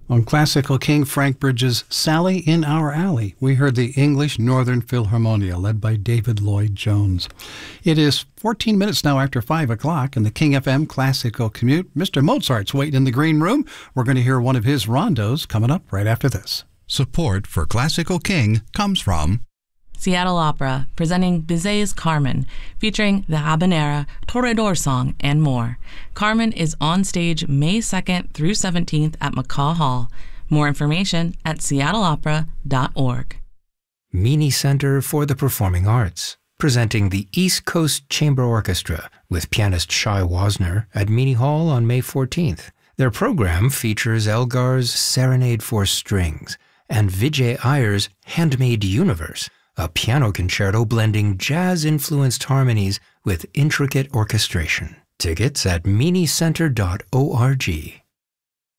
On Classical King, Frank Bridges' Sally in Our Alley, we heard the English Northern Philharmonia, led by David Lloyd Jones. It is 14 minutes now after 5 o'clock in the King FM Classical Commute. Mr. Mozart's waiting in the green room. We're going to hear one of his rondos coming up right after this. Support for Classical King comes from Seattle Opera, presenting Bizet's Carmen, featuring the habanera, Toreador song, and more. Carmen is on stage May 2nd through 17th at McCaw Hall. More information at seattleopera.org. Meany Center for the Performing Arts, presenting the East Coast Chamber Orchestra with pianist Shai Wasner at Meany Hall on May 14th. Their program features Elgar's Serenade for Strings and Vijay Iyer's Handmade Universe, a piano concerto blending jazz-influenced harmonies with intricate orchestration. Tickets at meanycenter.org.